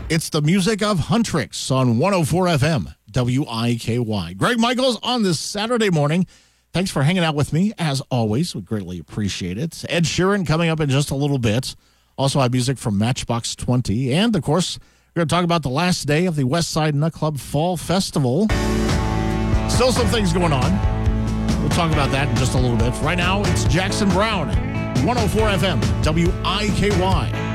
It's the music of Huntrix on 104 FM, WIKY. Greg Michaels on this Saturday morning. Thanks for hanging out with me, as always. We greatly appreciate it. Ed Sheeran coming up in just a little bit. Also have music from Matchbox 20. And, of course, we're going to talk about the last day of the Westside Nut Club Fall Festival. Still some things going on. We'll talk about that in just a little bit. Right now, it's Jackson Browne, 104 FM, WIKY.